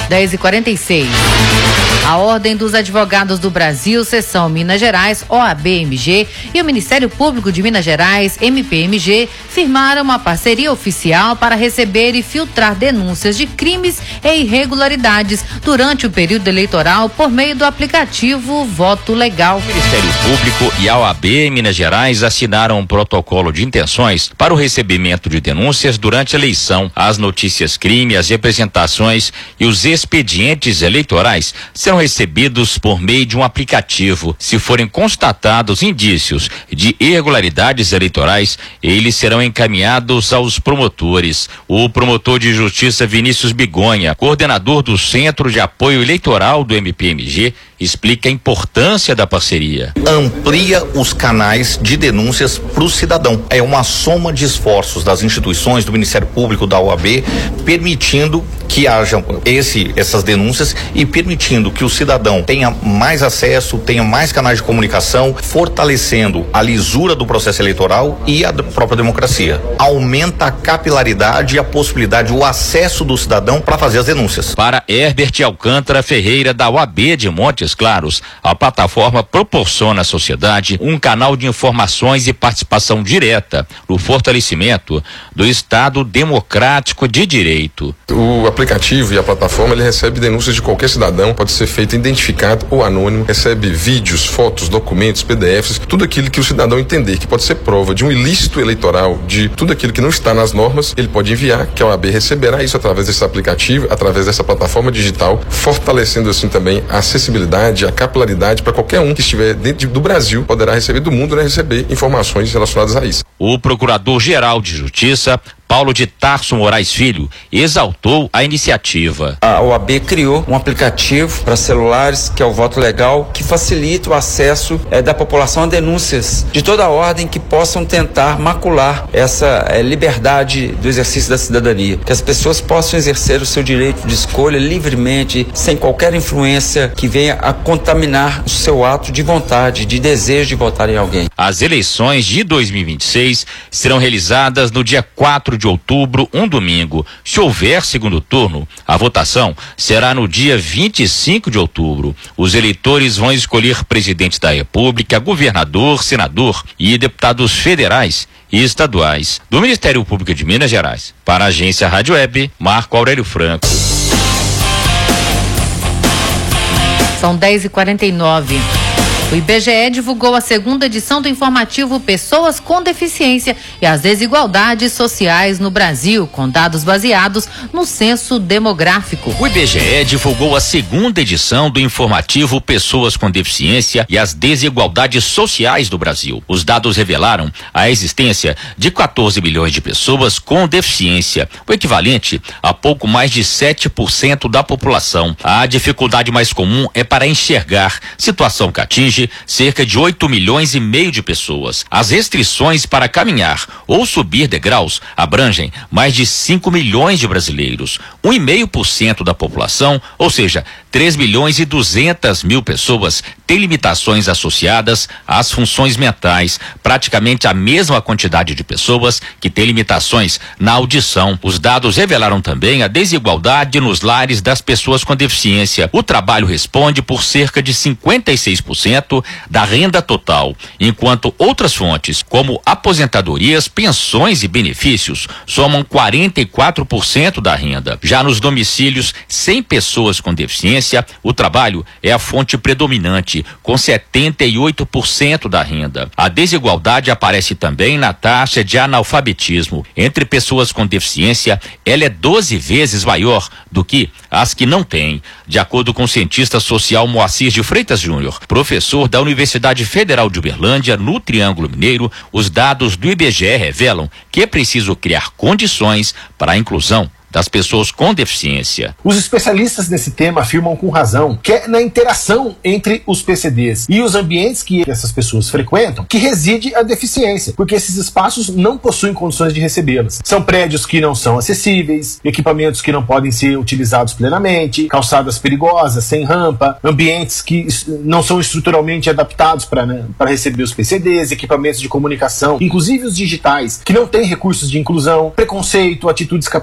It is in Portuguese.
10h46. A Ordem dos Advogados do Brasil, Seção Minas Gerais, OAB-MG, e o Ministério Público de Minas Gerais, MPMG, firmaram uma parceria oficial para receber e filtrar denúncias de crimes e irregularidades durante o período eleitoral por meio do aplicativo Voto Legal. O Ministério Público e a OAB Minas Gerais assinaram um protocolo de intenções para o recebimento de denúncias durante a eleição. As notícias crime, as representações e os expedientes eleitorais serão recebidos por meio de um aplicativo. Se forem constatados indícios de irregularidades eleitorais, eles serão encaminhados aos promotores. O promotor de justiça Vinícius Bigonha, coordenador do Centro de Apoio Eleitoral do MPMG, explica a importância da parceria. Amplia os canais de denúncias para o cidadão. É uma soma de esforços das instituições, do Ministério Público, da OAB, permitindo que hajam essas denúncias e permitindo que o cidadão tenha mais acesso, tenha mais canais de comunicação, fortalecendo a lisura do processo eleitoral e a própria democracia. Aumenta a capilaridade e a possibilidade, o acesso do cidadão para fazer as denúncias. Para Herbert Alcântara Ferreira, da OAB de Montes Claros, a plataforma proporciona à sociedade um canal de informações e participação direta no fortalecimento do Estado democrático de direito. O aplicativo e a plataforma, ele recebe denúncias de qualquer cidadão, pode ser feito identificado ou anônimo, recebe vídeos, fotos, documentos, PDFs, tudo aquilo que o cidadão entender que pode ser prova de um ilícito eleitoral, de tudo aquilo que não está nas normas, ele pode enviar, que a OAB receberá isso através desse aplicativo, através dessa plataforma digital, fortalecendo assim também a acessibilidade, a capilaridade para qualquer um que estiver dentro do Brasil, poderá receber, do mundo, né, receber informações relacionadas a isso. O Procurador-Geral de Justiça, Paulo de Tarso Moraes Filho, exaltou a iniciativa. A OAB criou um aplicativo para celulares, que é o Voto Legal, que facilita o acesso da população a denúncias de toda a ordem que possam tentar macular essa liberdade do exercício da cidadania. Que as pessoas possam exercer o seu direito de escolha livremente, sem qualquer influência que venha a contaminar o seu ato de vontade, de desejo de votar em alguém. As eleições de 2026 serão realizadas no dia 4 de outubro, um domingo. Se houver segundo turno, a votação será no dia 25 de outubro. Os eleitores vão escolher presidente da República, governador, senador e deputados federais e estaduais. Do Ministério Público de Minas Gerais, para a agência Rádio Web, Marco Aurélio Franco. São 10h49. O IBGE divulgou a segunda edição do informativo Pessoas com Deficiência e as Desigualdades Sociais no Brasil, com dados baseados no censo demográfico. O IBGE divulgou a segunda edição do informativo Pessoas com Deficiência e as Desigualdades Sociais do Brasil. Os dados revelaram a existência de 14 milhões de pessoas com deficiência, o equivalente a pouco mais de 7% da população. A dificuldade mais comum é para enxergar, situação que atinge cerca de 8 milhões e meio de pessoas. As restrições para caminhar ou subir degraus abrangem mais de 5 milhões de brasileiros, 1,5% da população, ou seja, 3 milhões e 200 mil pessoas têm limitações associadas às funções mentais, praticamente a mesma quantidade de pessoas que têm limitações na audição. Os dados revelaram também a desigualdade nos lares das pessoas com deficiência. O trabalho responde por cerca de 56% da renda total, enquanto outras fontes, como aposentadorias, pensões e benefícios, somam 44% da renda. Já nos domicílios sem pessoas com deficiência, o trabalho é a fonte predominante, com 78% da renda. A desigualdade aparece também na taxa de analfabetismo. Entre pessoas com deficiência, ela é 12 vezes maior do que as que não têm. De acordo com o cientista social Moacir de Freitas Júnior, professor da Universidade Federal de Uberlândia, no Triângulo Mineiro, os dados do IBGE revelam que é preciso criar condições para a inclusão das pessoas com deficiência. Os especialistas nesse tema afirmam com razão que é na interação entre os PCDs e os ambientes que essas pessoas frequentam que reside a deficiência, porque esses espaços não possuem condições de recebê-las. São prédios que não são acessíveis, equipamentos que não podem ser utilizados plenamente, calçadas perigosas, sem rampa, ambientes que não são estruturalmente adaptados para receber os PCDs, equipamentos de comunicação, inclusive os digitais, que não têm recursos de inclusão, preconceito, atitudes